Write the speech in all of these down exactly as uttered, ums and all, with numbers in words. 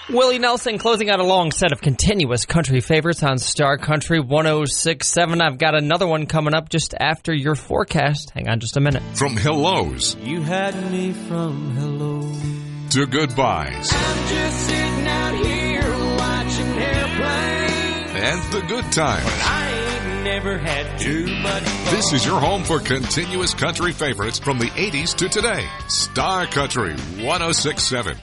Willie Nelson closing out a long set of continuous country favorites on Star Country one oh six point seven. I've got another one coming up just after your forecast. Hang on just a minute. From hellos. You had me from hello. To goodbyes. I'm just sitting out here watching airplanes. And the good times. I ain't never had too much fun. This is your home for continuous country favorites from the eighties to today. Star Country one oh six point seven.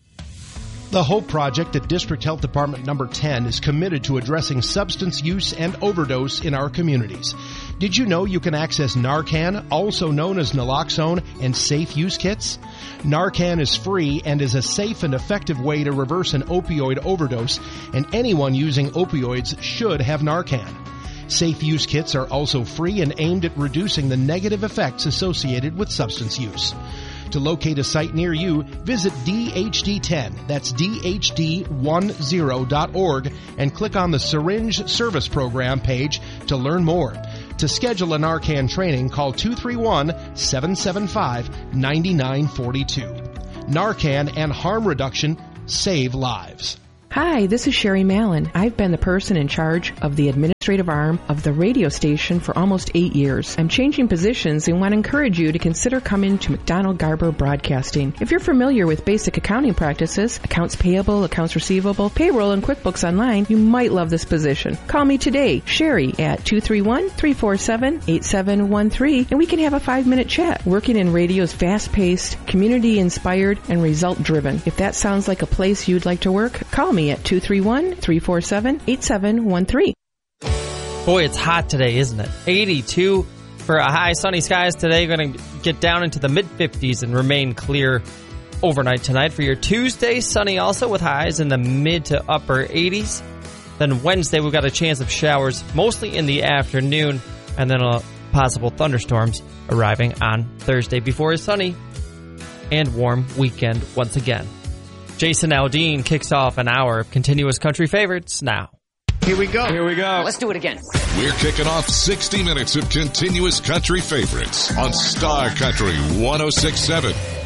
The HOPE Project at District Health Department number ten is committed to addressing substance use and overdose in our communities. Did you know you can access Narcan, also known as naloxone, and safe use kits? Narcan is free and is a safe and effective way to reverse an opioid overdose, and anyone using opioids should have Narcan. Safe use kits are also free and aimed at reducing the negative effects associated with substance use. To locate a site near you, visit D H D ten, that's D H D ten dot org, and click on the Syringe Service Program page to learn more. To schedule a Narcan training, call two three one, seven seven five, nine nine four two. Narcan and harm reduction save lives. Hi, this is Sherry Mallon. I've been the person in charge of the administrative arm of the radio station for almost eight years. I'm changing positions and want to encourage you to consider coming to McDonald Garber Broadcasting. If you're familiar with basic accounting practices, accounts payable, accounts receivable, payroll, and QuickBooks Online, you might love this position. Call me today, Sherry, at two three one, three four seven, eight seven one three, and we can have a five-minute chat. Working in radio's fast-paced, community-inspired, and result-driven. If that sounds like a place you'd like to work, call me at two three one, three four seven, eight seven one three. Boy, it's hot today, isn't it? eighty-two for a high. Sunny skies today. Going to get down into the mid-fifties and remain clear overnight tonight. For your Tuesday, sunny also with highs in the mid to upper eighties. Then Wednesday, we've got a chance of showers, mostly in the afternoon, and then a possible thunderstorms arriving on Thursday before a sunny and warm weekend once again. Jason Aldean kicks off an hour of continuous country favorites now. Here we go. Here we go. Let's do it again. We're kicking off sixty minutes of continuous country favorites on Star Country one oh six point seven.